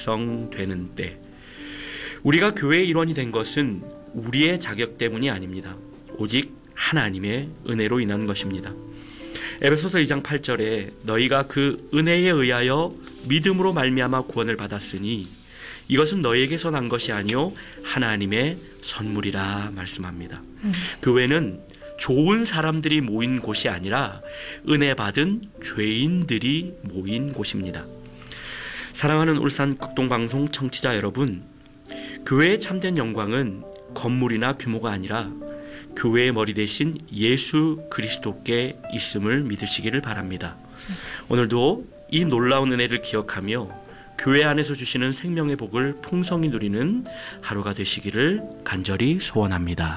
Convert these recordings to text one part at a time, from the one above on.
완성되는 때, 우리가 교회의 일원이 된 것은 우리의 자격 때문이 아닙니다. 오직 하나님의 은혜로 인한 것입니다. 에베소서 2장 8절에 너희가 그 은혜에 의하여 믿음으로 말미암아 구원을 받았으니 이것은 너희에게서 난 것이 아니요 하나님의 선물이라 말씀합니다. 교회는 좋은 사람들이 모인 곳이 아니라 은혜 받은 죄인들이 모인 곳입니다. 사랑하는 울산 극동방송 청취자 여러분, 교회의 참된 영광은 건물이나 규모가 아니라 교회의 머리 대신 예수 그리스도께 있음을 믿으시기를 바랍니다. 오늘도 이 놀라운 은혜를 기억하며 교회 안에서 주시는 생명의 복을 풍성히 누리는 하루가 되시기를 간절히 소원합니다.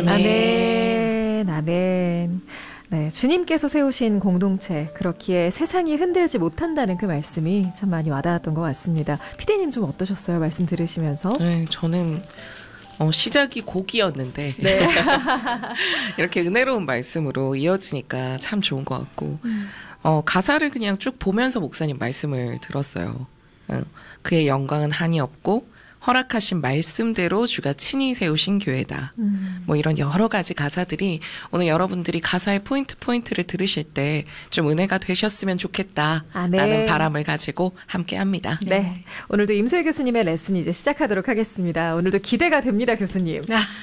아멘. 아멘. 네, 주님께서 세우신 공동체, 그렇기에 세상이 흔들지 못한다는 그 말씀이 참 많이 와닿았던 것 같습니다. 피디님 좀 어떠셨어요? 말씀 들으시면서? 네, 저는 시작이 곡이었는데 네. 이렇게 은혜로운 말씀으로 이어지니까 참 좋은 것 같고 가사를 그냥 쭉 보면서 목사님 말씀을 들었어요. 그의 영광은 한이 없고 허락하신 말씀대로 주가 친히 세우신 교회다. 뭐 이런 여러 가지 가사들이 오늘 여러분들이 가사의 포인트를 들으실 때 좀 은혜가 되셨으면 좋겠다. 라는 바람을 가지고 함께 합니다. 네. 오늘도 임소희 교수님의 레슨 이제 시작하도록 하겠습니다. 오늘도 기대가 됩니다, 교수님.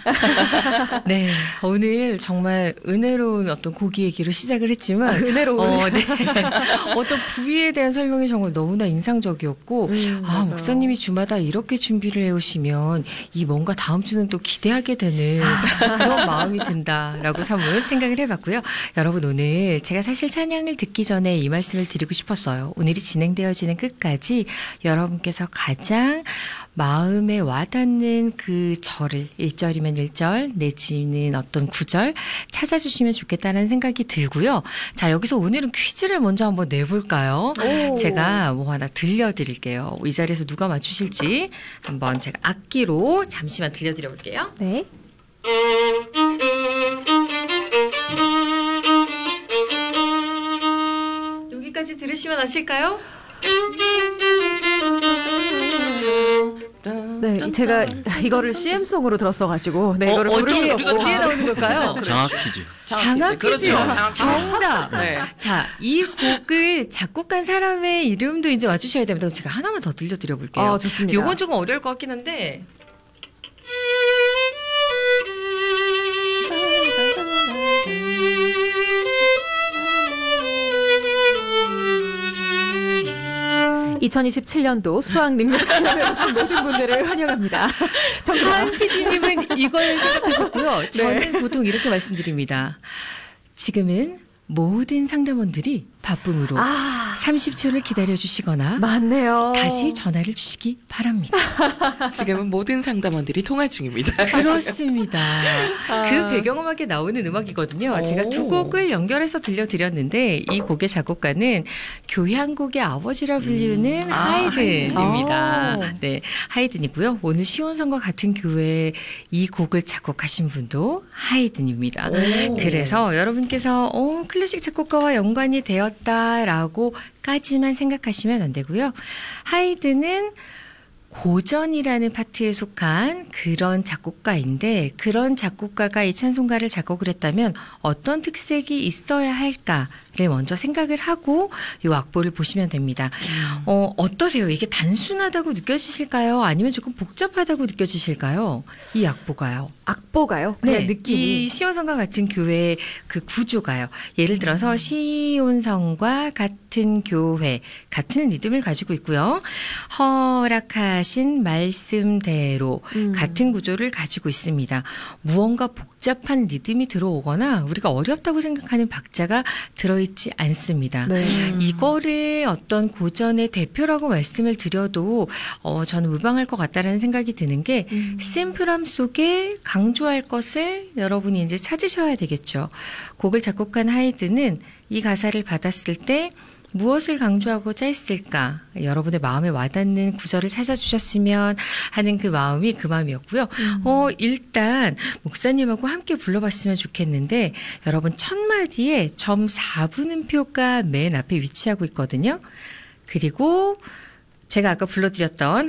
네. 오늘 정말 은혜로운 어떤 고기 얘기로 시작을 했지만. 은혜로운. 네. 어떤 부위에 대한 설명이 정말 너무나 인상적이었고, 목사님이 주마다 이렇게 준비를 해오시면 이 뭔가 다음 주는 또 기대하게 되는 그런 마음이 든다라고 한번 생각을 해봤고요. 여러분, 오늘 제가 사실 찬양을 듣기 전에 이 말씀을 드리고 싶었어요. 오늘이 진행되어지는 끝까지 여러분께서 가장 마음에 와닿는 그 절을 1절이면 1절 내지는 어떤 구절 찾아주시면 좋겠다는 생각이 들고요. 자, 여기서 오늘은 퀴즈를 먼저 한번 내볼까요? 제가 뭐 하나 들려드릴게요. 이 자리에서 누가 맞추실지 한번 제가 악기로 잠시만 들려드려볼게요. 네. 여기까지 들으시면 아실까요? 네, 제가 이거를 CM송으로 들었어가지고, 네, 이거를 부르는 거고. 어디에 나오는 걸까요? 장학 퀴즈. 장학 퀴즈. 그렇죠. 정답. 네. 자, 이 곡을 작곡한 사람의 이름도 이제 맞추셔야 됩니다. 그럼 제가 하나만 더 들려드려볼게요. 좋습니다. 요건 조금 어려울 것 같긴 한데. (2027년도) 수학 능력 시험에 오신 모든 분들을 환영합니다. 한 PD님은 이걸 생각하셨고요. 저는 보통 이렇게 말씀드립니다. 지금은 모든 상담원들이 바쁨으로 30초를 기다려주시거나 맞네요. 다시 전화를 주시기 바랍니다. 지금은 모든 상담원들이 통화 중입니다. 그렇습니다. 그 배경음악에 나오는 음악이거든요. 제가 두 곡을 연결해서 들려드렸는데 이 곡의 작곡가는 교향곡의 아버지라 불리는 하이든입니다. 네, 하이든이고요. 오늘 시온성과 같은 교회 이 곡을 작곡하신 분도 하이든입니다. 그래서 여러분께서 클래식 작곡가와 연관이 되었다라고까지만 생각하시면 안 되고요. 하이든은 고전이라는 파트에 속한 그런 작곡가인데 그런 작곡가가 이 찬송가를 작곡을 했다면 어떤 특색이 있어야 할까를 먼저 생각을 하고 이 악보를 보시면 됩니다. 어떠세요? 이게 단순하다고 느껴지실까요? 아니면 조금 복잡하다고 느껴지실까요? 이 악보가요. 악보가요? 그냥 네, 느낌이. 이 시온성과 같은 교회의 그 구조가요. 예를 들어서 시온성과 같은 교회, 같은 리듬을 가지고 있고요. 허락하신 말씀대로 같은 구조를 가지고 있습니다. 무언가 복잡한 리듬이 들어오거나 우리가 어렵다고 생각하는 박자가 들어있지 않습니다. 네. 이거를 어떤 고전의 대표라고 말씀을 드려도 저는 무방할 것 같다라는 생각이 드는 게 심플함 속에 강조할 것을 여러분이 이제 찾으셔야 되겠죠. 곡을 작곡한 하이든은 이 가사를 받았을 때 무엇을 강조하고자 했을까? 여러분의 마음에 와닿는 구절을 찾아주셨으면 하는 그 마음이었고요. 일단 목사님하고 함께 불러봤으면 좋겠는데 여러분 첫 마디에 점 4분음표가 맨 앞에 위치하고 있거든요. 그리고 제가 아까 불러드렸던